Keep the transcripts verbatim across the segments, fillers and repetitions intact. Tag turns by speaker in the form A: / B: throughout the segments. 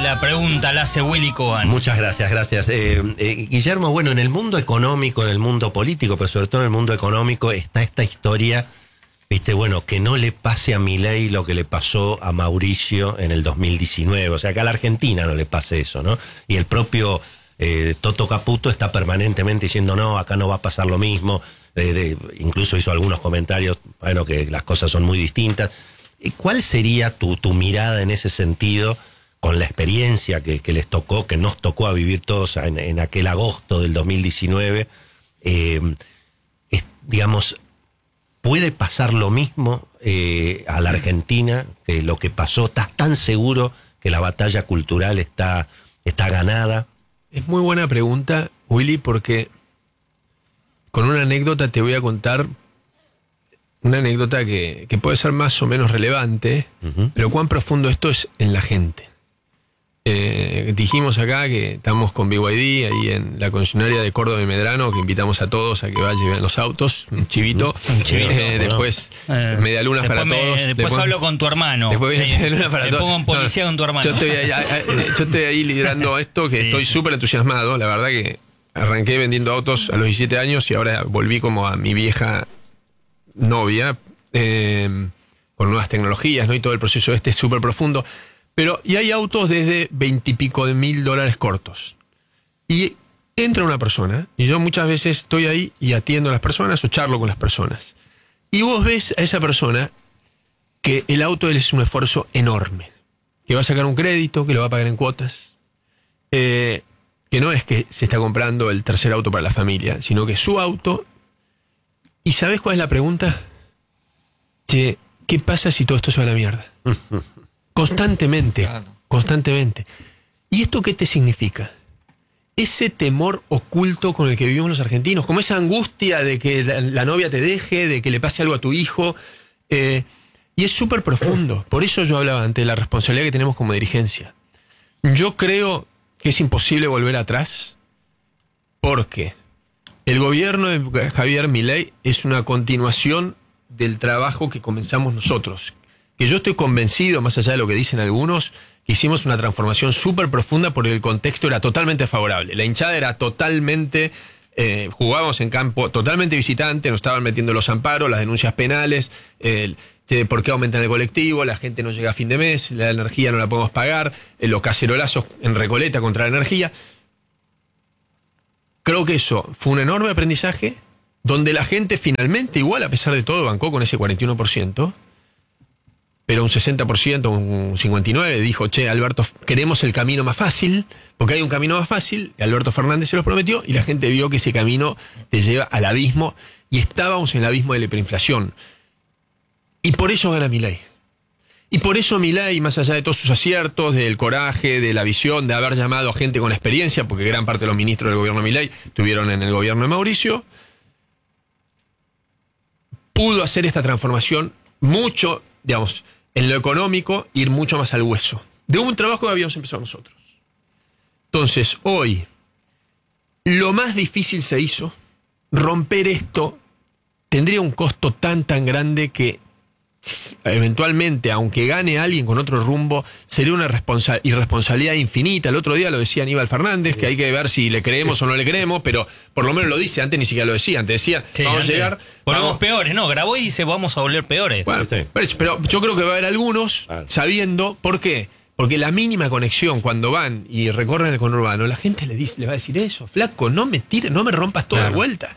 A: la pregunta la hace Willy Cohen.
B: Muchas gracias, gracias. Eh, eh, Guillermo, bueno, en el mundo económico, en el mundo político, pero sobre todo en el mundo económico, está esta historia, viste, bueno, que no le pase a Milei lo que le pasó a Mauricio en el dos mil diecinueve. O sea, que a la Argentina no le pase eso, ¿no? Y el propio eh, Toto Caputo está permanentemente diciendo, no, acá no va a pasar lo mismo. Eh, de, incluso hizo algunos comentarios, bueno, que las cosas son muy distintas. ¿Cuál sería tu, tu mirada en ese sentido, con la experiencia que, que les tocó, que nos tocó a vivir todos en, en aquel agosto del dos mil diecinueve? Eh, es, digamos, ¿puede pasar lo mismo eh, a la Argentina que lo que pasó? ¿Estás tan seguro que la batalla cultural está, está ganada?
C: Es muy buena pregunta, Willy, porque con una anécdota te voy a contar. Una anécdota que, que puede ser más o menos relevante, uh-huh. pero cuán profundo esto es en la gente. Eh, dijimos acá que estamos con B Y D ahí en la concesionaria de Córdoba y Medrano, que invitamos a todos a que vayan y vean los autos, un chivito.
A: Un chivito
C: eh,
A: ¿no?
C: Después,
A: eh,
C: medialunas para
A: me,
C: todos.
A: Después,
C: después
A: hablo con tu hermano.
C: Después viene medialunas para
A: me
C: todos.
A: pongo en policía no, con tu hermano.
C: Yo estoy ahí, yo estoy ahí liderando esto, que sí. Estoy súper entusiasmado. La verdad que arranqué vendiendo autos a los diecisiete años y ahora volví como a mi vieja novia, eh, con nuevas tecnologías, ¿no? Y todo el proceso este es súper profundo. Pero, y hay autos desde veintipico de mil dólares cortos. Y entra una persona, y yo muchas veces estoy ahí y atiendo a las personas o charlo con las personas. Y vos ves a esa persona que el auto de él es un esfuerzo enorme. Que va a sacar un crédito, que lo va a pagar en cuotas. Eh, que no es que se está comprando el tercer auto para la familia, sino que es su auto. ¿Y sabés cuál es la pregunta? Che, ¿qué pasa si todo esto se va a la mierda? Constantemente, claro. constantemente. ¿Y esto qué te significa? Ese temor oculto con el que vivimos los argentinos, como esa angustia de que la, la novia te deje, de que le pase algo a tu hijo, eh, y es súper profundo. Por eso yo hablaba antes de la responsabilidad que tenemos como dirigencia. Yo creo que es imposible volver atrás, porque el gobierno de Javier Milei es una continuación del trabajo que comenzamos nosotros. Que yo estoy convencido, más allá de lo que dicen algunos, que hicimos una transformación súper profunda porque el contexto era totalmente favorable. La hinchada era totalmente, eh, jugábamos en campo totalmente visitante, nos estaban metiendo los amparos, las denuncias penales, eh, de por qué aumentan el colectivo, la gente no llega a fin de mes, la energía no la podemos pagar, eh, los cacerolazos en Recoleta contra la energía. Creo que eso fue un enorme aprendizaje, donde la gente finalmente, igual a pesar de todo, bancó con ese cuarenta y uno por ciento, pero un sesenta por ciento, un cincuenta y nueve por ciento dijo, che, Alberto, queremos el camino más fácil, porque hay un camino más fácil, Alberto Fernández se los prometió, y la gente vio que ese camino te lleva al abismo, y estábamos en el abismo de la hiperinflación. Y por eso gana Milei. Y por eso Milei, más allá de todos sus aciertos, del coraje, de la visión, de haber llamado a gente con experiencia, porque gran parte de los ministros del gobierno de Milei estuvieron en el gobierno de Mauricio, pudo hacer esta transformación mucho, digamos, en lo económico, ir mucho más al hueso, de un trabajo que habíamos empezado nosotros. Entonces, hoy, lo más difícil se hizo, romper esto tendría un costo tan, tan grande que eventualmente, aunque gane alguien con otro rumbo, sería una responsa- irresponsabilidad infinita. El otro día lo decía Aníbal Fernández, que hay que ver si le creemos o no le creemos, pero por lo menos lo dice, antes ni siquiera lo decía, antes decía, sí, vamos antes, a llegar...
A: Volvemos
C: vamos,
A: peores, no, grabó y dice, vamos a volver peores.
C: Bueno, sí. pero, pero yo creo que va a haber algunos sabiendo, ¿por qué? Porque la mínima conexión, cuando van y recorren el conurbano, la gente le dice, le va a decir eso, flaco, no me tires, no me rompas toda claro. la vuelta.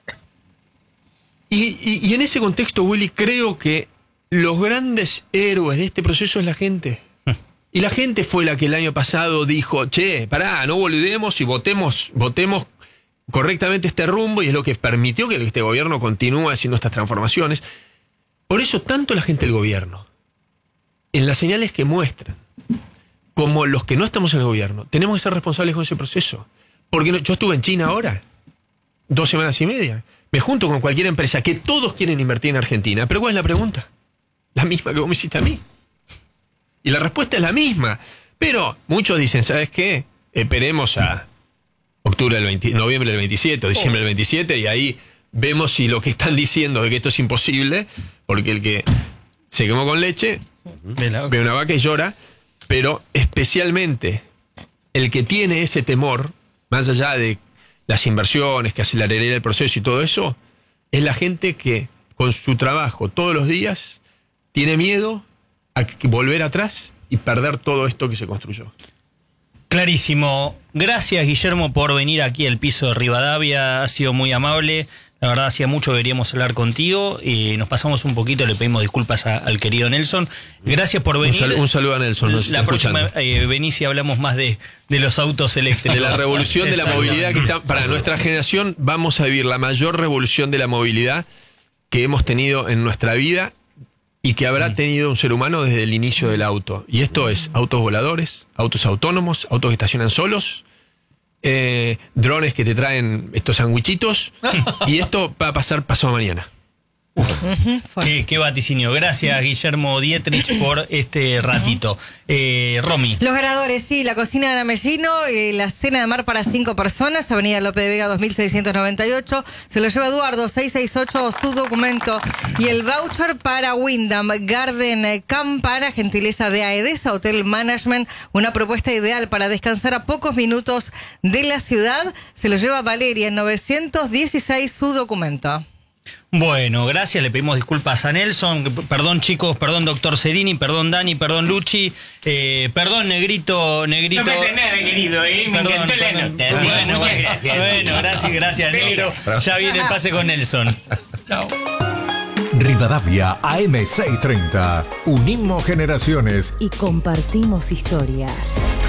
C: Y, y, y en ese contexto, Willy, creo que los grandes héroes de este proceso es la gente. Y la gente fue la que el año pasado dijo, che, pará, no boludemos y votemos, votemos correctamente este rumbo, y es lo que permitió que este gobierno continúe haciendo estas transformaciones. Por eso tanto la gente del gobierno, en las señales que muestran, como los que no estamos en el gobierno, tenemos que ser responsables con ese proceso. Porque no, yo estuve en China ahora, dos semanas y media, me junto con cualquier empresa que todos quieren invertir en Argentina, pero ¿cuál es la pregunta? La misma que vos me hiciste a mí. Y la respuesta es la misma. Pero muchos dicen, ¿sabes qué? Esperemos a octubre del veinte, noviembre del veintisiete o diciembre del veintisiete, y ahí vemos si lo que están diciendo de que esto es imposible, porque el que se quemó con leche ve una vaca y llora, pero esperemos. especialmente el que tiene ese temor, más allá de las inversiones que aceleraría el proceso y todo eso, es la gente que con su trabajo todos los días tiene miedo a volver atrás y perder todo esto que se construyó.
A: Clarísimo. Gracias, Guillermo, por venir aquí al piso de Rivadavia. Ha sido muy amable. La verdad, hacía mucho que queríamos hablar contigo y nos pasamos un poquito, le pedimos disculpas a, al querido Nelson. Gracias por venir.
C: Un, sal, un saludo a Nelson, nos
A: La
C: está
A: próxima
C: escuchando.
A: eh, venís y hablamos más de, de los autos eléctricos.
C: De la revolución de la movilidad que está, para nuestra generación vamos a vivir la mayor revolución de la movilidad que hemos tenido en nuestra vida y que habrá tenido un ser humano desde el inicio del auto. Y esto es autos voladores, autos autónomos, autos que estacionan solos, Eh, drones que te traen estos sandwichitos y esto va a pasar pasado mañana.
A: Uh-huh. Qué, qué vaticinio. Gracias, Guillermo Dietrich, por este ratito. Eh, Romy.
D: Los ganadores, sí, la cocina de Amellino, eh, la cena de mar para cinco personas, Avenida Lope de Vega dos mil seiscientos noventa y ocho, se lo lleva Eduardo seiscientos sesenta y ocho, su documento, y el voucher para Wyndham Garden Camp para gentileza de Aedesa Hotel Management, una propuesta ideal para descansar a pocos minutos de la ciudad, se lo lleva Valeria en novecientos dieciséis, su documento.
A: Bueno, gracias, le pedimos disculpas a Nelson, perdón chicos, perdón doctor Cerini, perdón Dani, perdón Luchi, eh, perdón Negrito, Negrito.
E: No me nada, querido, ¿eh? Me
A: Perdón,
E: encantó la
A: perdón.
E: nota.
A: Bueno,
E: Muchas
A: bueno,
E: gracias.
A: Bueno, gracias, gracias Negro. Ya viene el pase con Nelson.
E: Chao.
F: Rivadavia A M seiscientos treinta. Unimos generaciones
G: y compartimos historias.